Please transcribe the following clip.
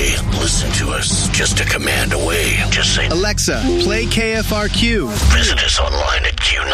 Hey, listen to us just a command away. Just say, Alexa, play KFRQ. visit us online at Q